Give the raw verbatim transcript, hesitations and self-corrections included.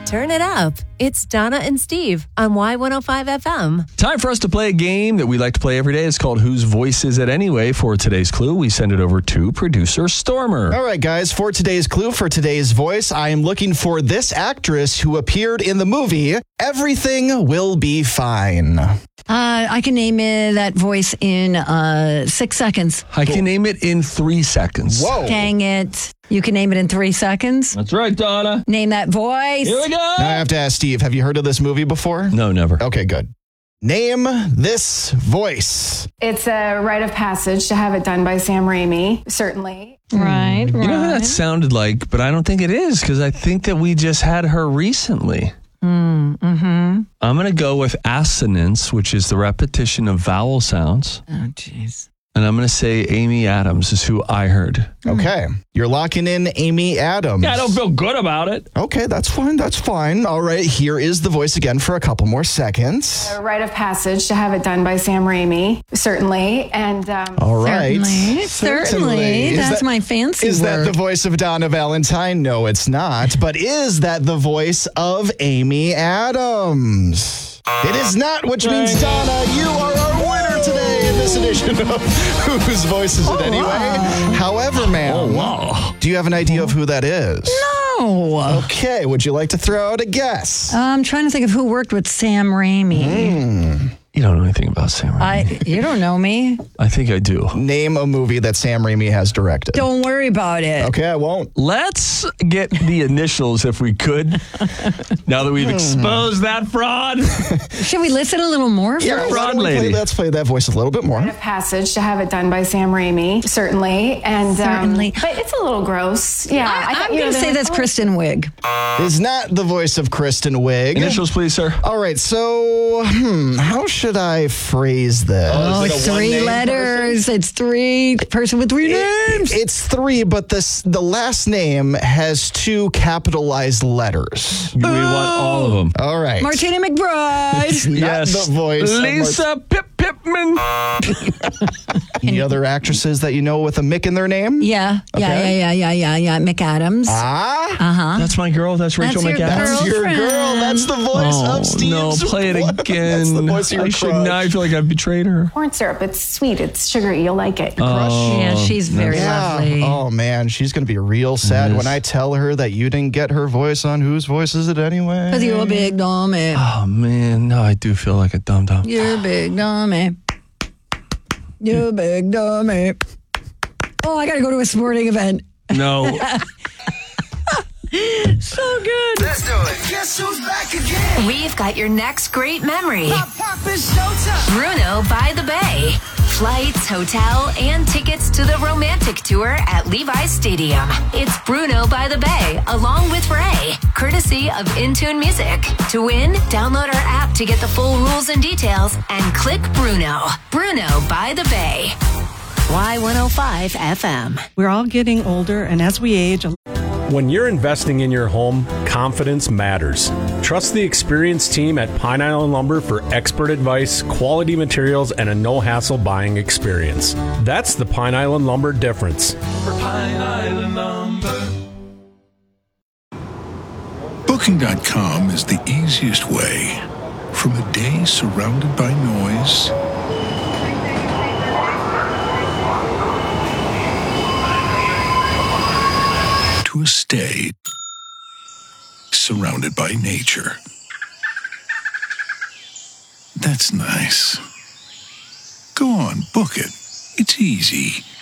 Turn it up. It's Donna and Steve on Y one oh five F M. Time for us to play a game that we like to play every day. It's called Whose Voice Is It Anyway? For today's clue, we send it over to producer Stormer. All right, guys, for today's clue, for today's voice, I am looking for this actress who appeared in the movie Everything Will Be Fine. Uh, I can name it, that voice in uh, six seconds. I can name it in three seconds. Whoa. Dang it. You can name it in three seconds. That's right, Donna. Name that voice. Here we go. Now I have to ask Steve, have you heard of this movie before? No, never. Okay, good. Name this voice. It's a rite of passage to have it done by Sam Raimi, certainly. Right, right. You know who that sounded like, but I don't think it is because I think that we just had her recently. Mm, mm-hmm. I'm going to go with assonance, which is the repetition of vowel sounds. Oh, jeez. And I'm going to say Amy Adams is who I heard. Okay. You're locking in Amy Adams. Yeah, I don't feel good about it. Okay, that's fine. That's fine. All right, here is the voice again for a couple more seconds. A rite of passage to have it done by Sam Raimi, certainly. And um, All right. Certainly. Certainly. Is That's that- my fancy Is that word. the voice of Donna Valentine? No, it's not. But is that the voice of Amy Adams? It is not, which means, Donna, you are our winner today in this edition of Whose Voice Is It Anyway? However, ma'am, do you have an idea of who that is? No. Okay, would you like to throw out a guess? I'm trying to think of who worked with Sam Raimi. Hmm. You don't know anything about Sam Raimi. I, you don't know me. I think I do. Name a movie that Sam Raimi has directed. Don't worry about it. Okay, I won't. Let's get the initials if we could. Now that we've exposed that fraud. Should we listen a little more? Yeah, first? why don't we Broad play, lady. let's play that voice a little bit more. rite of passage to have it done by Sam Raimi, certainly. And Certainly. Um, but it's a little gross. Yeah, I, thought, I'm you know, going to say they're that's like, Kristen Wiig. Is not the voice of Kristen Wiig. Initials, please, sir. All right, so hmm, how should I phrase this? Oh, it's three letters. It's three. Person with three names. It- it's three, but this the last name has two capitalized letters. We want all of them. All right. Martina McBride. Not Yes. the voice. of Lisa Pip Pipman. Mar- Any other actresses that you know with a Mick in their name? Yeah, yeah, Okay. yeah, yeah, yeah, yeah, yeah. McAdams. Ah, Uh-huh. That's my girl. That's Rachel That's your McAdams. girl. that's your girl. Girlfriend. That's the voice Oh, of Steve. no, play it again. That's the voice of your I should crush. now. I feel like I've betrayed her. corn syrup. It's sweet. It's sugary. You'll like it. Oh, Yeah, she's very Yeah. lovely. Oh man, she's gonna be real sad Yes. when I tell her that you didn't get her voice on Whose Voice Is It Anyway? Because you're a big dummy. Oh, man. No, I do feel like a dum dum. You're a big dummy. You're a big dummy. Oh, I got to go to a sporting event. No. So good. Let's do it. Guess who's back again? We've got your next great memory. Pop, pop, it's showtime. Bruno by the Bay. Flights, hotel, and tickets to the romantic tour at Levi's Stadium. It's Bruno by the Bay, along with Ray, courtesy of Intune Music. To win, download our app to get the full rules and details, and click Bruno. Bruno by the Bay. Y one oh five F M. We're all getting older, and as we age, When you're investing in your home, confidence matters. Trust the experienced team at Pine Island Lumber for expert advice, quality materials, and a no-hassle buying experience. That's the Pine Island Lumber difference. Pine Island Lumber. Booking dot com is the easiest way. From a day surrounded by noise to a stay surrounded by nature. That's nice. Go on, book it. It's easy.